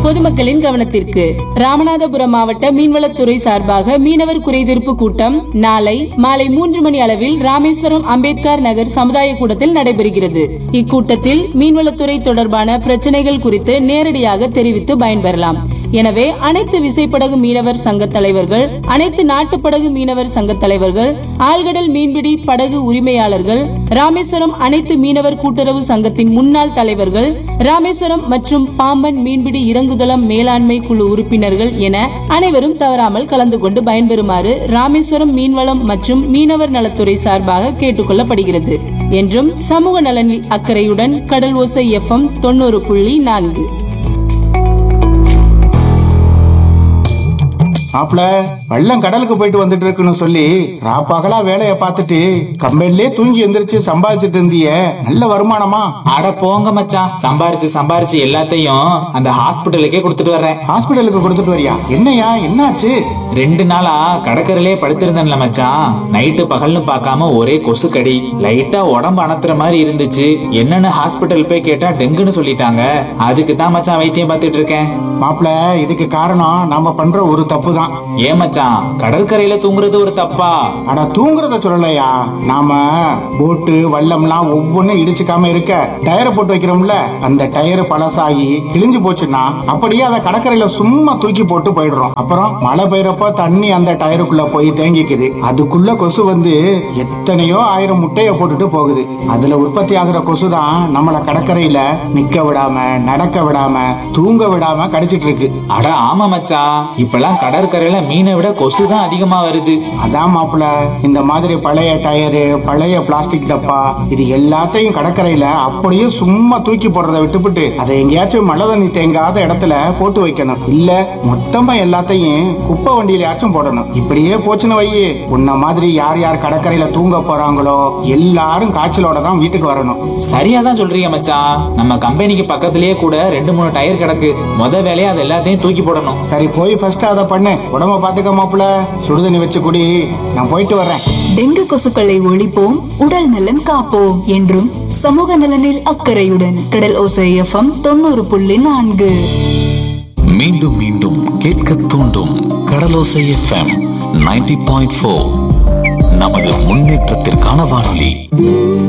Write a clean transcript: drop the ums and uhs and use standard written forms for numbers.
பொதுமக்களின் கவனத்திற்கு. ராமநாதபுரம் மாவட்ட மீன்வளத்துறை சார்பாக மீனவர் குறைதீர்ப்பு கூட்டம் நாளை மாலை 3 மணி அளவில் ராமேஸ்வரம் அம்பேத்கர் நகர் சமுதாய கூடத்தில் நடைபெறுகிறது. இக்கூட்டத்தில் மீன்வளத்துறை தொடர்பான பிரச்சனைகள் குறித்து நேரடியாக தெரிவித்து பயன்பெறலாம். எனவே அனைத்து விசைப்படகு மீனவர் சங்க தலைவர்கள், அனைத்து நாட்டுப்படகு மீனவர் சங்க தலைவர்கள், ஆழ்கடல் மீன்பிடி படகு உரிமையாளர்கள், ராமேஸ்வரம் அனைத்து மீனவர் கூட்டுறவு சங்கத்தின் முன்னாள் தலைவர்கள், ராமேஸ்வரம் மற்றும் பாம்பன் மீன்பிடி இறங்குதளம் மேலாண்மை குழு உறுப்பினர்கள் என அனைவரும் தவறாமல் கலந்து கொண்டு பயன்பெறுமாறு ராமேஸ்வரம் மீன்வளம் மற்றும் மீனவர் நலத்துறை சார்பாக கேட்டுக் கொள்ளப்படுகிறது என்றும் சமூக நலனில் அக்கறையுடன் கடல் ஓசை FM 90.4. மாப்பிள, வெள்ளம் கடலுக்கு போயிட்டு வந்துட்டு இருக்குன்னு சொல்லி ராப்பகலா வேலைய பார்த்துட்டு கம்பெனிலே தூங்கி எந்திரிச்சு சம்பாதிச்சிட்டு இருந்திய, நல்ல வருமானமா? அட போங்க மச்சான், சம்பாரிச்சு எல்லாத்தையும் அந்த ஹாஸ்பிட்டலுக்கே கொடுத்துட்டு வர்றேன். ஹாஸ்பிட்டலுக்கு கொடுத்துட்டு வரியா? என்னையா, என்னாச்சு? 2 நாளா கடற்கரையிலே படுத்திருந்தேன்ல மச்சான். நைட்டு பகல்னு பார்க்காம ஒரே கொசுக்கடி, லைட்டா உடம்பு அணத்துற மாதிரி இருந்துச்சு. என்னன்னு ஹாஸ்பிட்டல் போய் கேட்டா டெங்குன்னு சொல்லிட்டாங்க. அதுக்கு தான் மச்சான் வைத்தியம் பார்த்துட்டு இருக்கேன். மாப்பிள, இதுக்கு காரணம் நாம பண்ற ஒரு தப்பு தான். ஏன் மச்சான், கடற்கரையில தூங்குறது ஒரு தப்பா? ஆனா தூங்குறத சொல்லலையா, நாம போட்டு வல்லம்லாம் ஒவ்வொன்னும் இடிச்சுக்காம இருக்க டயரை போட்டு வைக்கிறோம்ல, அந்த டயர் பழசாகி கிழிஞ்சு போச்சுன்னா அப்படியே அதை கடற்கரையில சும்மா தூக்கி போட்டு போயிடுறோம். அப்புறம் மழை பெய்யறப்ப தண்ணி அந்த டயருக்குள்ள போய் தேங்கிக்குது. அதுக்குள்ள கொசு வந்து எத்தனையோ ஆயிரம் முட்டைய போட்டுட்டு போகுது. அதுல உற்பத்தி ஆகுற கொசு தான் நம்மள கடற்கரையில நிக்க விடாம, நடக்க விடாம, தூங்க விடாம கடிச்சிட்டு இருக்கு. அட ஆமா மச்சான், இப்பெல்லாம் கடற்கரையில மீனை விட கொசு தான் அதிகமா வருது. அதான் மாப்பிள, இந்த மாதிரி பழைய டயரு, பழைய பிளாஸ்டிக் டப்பா, இது எல்லாத்தையும் கடற்கரையில அப்படியே சும்மா தூக்கி போடுறதை விட்டுப்புட்டு அதை எங்கேயாச்சும் மழை தண்ணி தேங்காத இடத்துல போட்டு வைக்கணும். இல்ல மொத்தமா எல்லாத்தையும் குப்பை வண்டியிலயாச்சும் போடணும். இப்படியே போச்சுன்னு வையே, உன்ன மாதிரி யார் யார் கடற்கரையில தூங்க போறாங்களோ எல்லாரும் காய்ச்சலோட தான் வீட்டுக்கு வரணும். சரியாதான் சொல்றீங்க மச்சான். நம்ம கம்பெனிக்கு பக்கத்திலேயே கூட 2-3 டயர் கிடக்கு. முத வேலையா அது எல்லாத்தையும் தூக்கி போடணும். சரி, போய் ஃபர்ஸ்ட் அதை பண்ணு. உடம்ப பாத்துக்க மாப்பிள, சுடுதண்ணி வச்சு குடி. நான் போயிட்டு வர்றேன். டெங்கு கொசுக்களை ஒழிப்போம், உடல் நலம் காப்போம் என்றும் சமூக நலனில் அக்கறையுடன் கடல் ஓசை FM 90.4. மீண்டும் மீண்டும் கேட்க தூண்டும் கடலோசை FM 90.4. நமது முன்னேற்றத்திற்கான வானொலி.